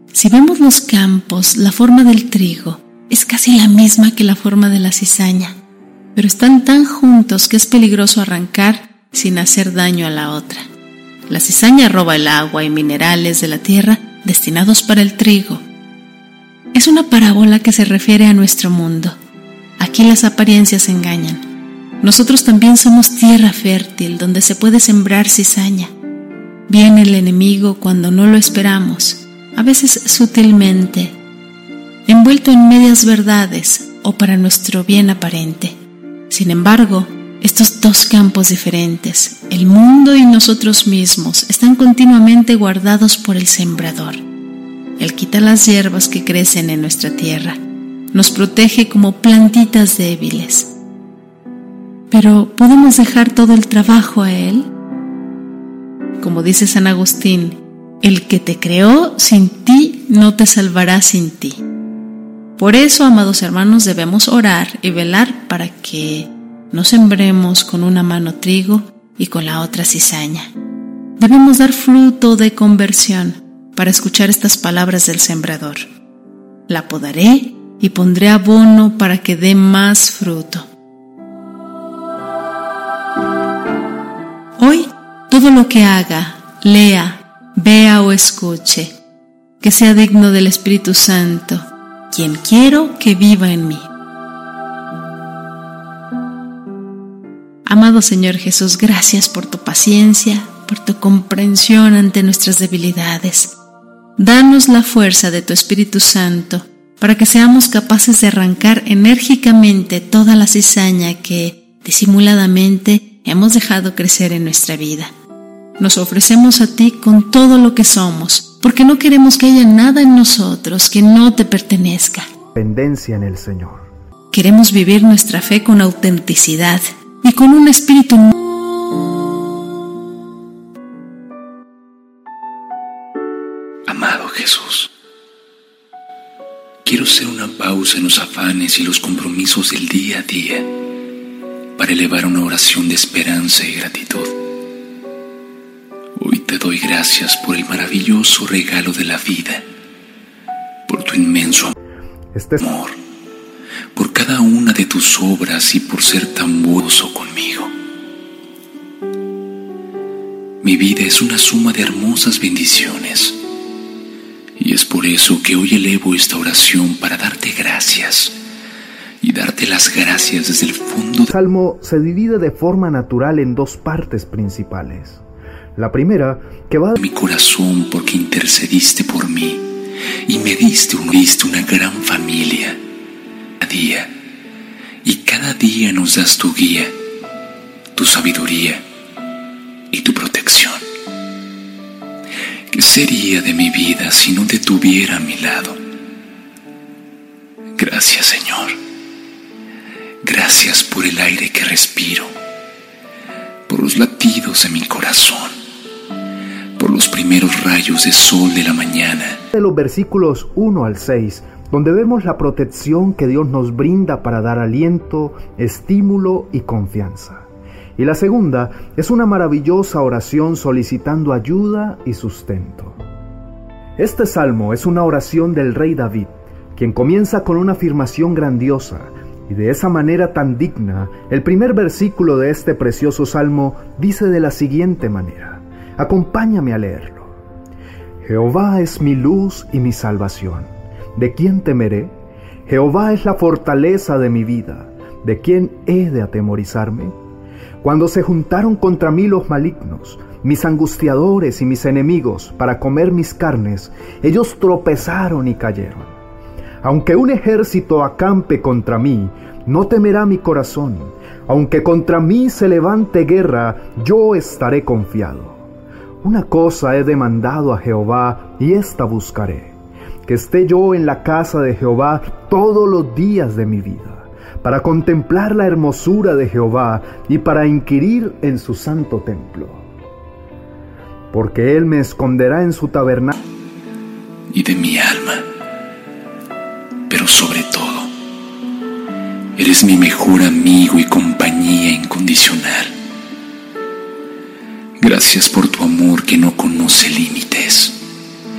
Si vemos los campos, la forma del trigo es casi la misma que la forma de la cizaña, pero están tan juntos que es peligroso arrancar sin hacer daño a la otra. La cizaña roba el agua y minerales de la tierra destinados para el trigo. Es una parábola que se refiere a nuestro mundo. Aquí las apariencias engañan. Nosotros también somos tierra fértil donde se puede sembrar cizaña. Viene el enemigo cuando no lo esperamos, a veces sutilmente, envuelto en medias verdades o para nuestro bien aparente. Sin embargo, estos dos campos diferentes, el mundo y nosotros mismos, están continuamente guardados por el sembrador. Él quita las hierbas que crecen en nuestra tierra, nos protege como plantitas débiles. Pero ¿podemos dejar todo el trabajo a Él? Como dice San Agustín, el que te creó sin ti no te salvará sin ti. Por eso, amados hermanos, debemos orar y velar para que no sembremos con una mano trigo y con la otra cizaña. Debemos dar fruto de conversión para escuchar estas palabras del sembrador. La podaré y pondré abono para que dé más fruto. Hoy, todo lo que haga, lea, vea o escuche, que sea digno del Espíritu Santo, quien quiero que viva en mí. Amado Señor Jesús, gracias por tu paciencia, por tu comprensión ante nuestras debilidades. Danos la fuerza de tu Espíritu Santo para que seamos capaces de arrancar enérgicamente toda la cizaña que, disimuladamente, hemos dejado crecer en nuestra vida. Nos ofrecemos a ti con todo lo que somos, porque no queremos que haya nada en nosotros que no te pertenezca. Dependencia en el Señor. Queremos vivir nuestra fe con autenticidad y con un espíritu. Amado Jesús, quiero hacer una pausa en los afanes y los compromisos del día a día para elevar una oración de esperanza y gratitud. Hoy te doy gracias por el maravilloso regalo de la vida, por tu inmenso amor, por cada una de tus obras y por ser tan bondadoso conmigo. Mi vida es una suma de hermosas bendiciones y es por eso que hoy elevo esta oración para darte gracias y darte las gracias desde el fondo. El Salmo se divide de forma natural en dos partes principales. La primera, que va de mi corazón porque intercediste por mí y me diste una gran familia cada día, y cada día nos das tu guía, tu sabiduría y tu protección. ¿Qué sería de mi vida si no te tuviera a mi lado? Gracias, Señor. Gracias por el aire que respiro, por los latidos de mi corazón, por los primeros rayos de sol de la mañana. De los versículos 1 al 6, donde vemos la protección que Dios nos brinda para dar aliento, estímulo y confianza. Y la segunda es una maravillosa oración solicitando ayuda y sustento. Este salmo es una oración del rey David, quien comienza con una afirmación grandiosa, y de esa manera tan digna, el primer versículo de este precioso salmo dice de la siguiente manera. Acompáñame a leerlo. Jehová es mi luz y mi salvación. ¿De quién temeré? Jehová es la fortaleza de mi vida. ¿De quién he de atemorizarme? Cuando se juntaron contra mí los malignos, mis angustiadores y mis enemigos, para comer mis carnes, ellos tropezaron y cayeron. Aunque un ejército acampe contra mí, no temerá mi corazón. Aunque contra mí se levante guerra, yo estaré confiado. Una cosa he demandado a Jehová, y esta buscaré, que esté yo en la casa de Jehová todos los días de mi vida, para contemplar la hermosura de Jehová y para inquirir en su santo templo. Porque Él me esconderá en su tabernáculo. Y de mi alma, pero sobre todo, eres mi mejor amigo y compañía incondicional. Gracias por tu amor que no conoce límites.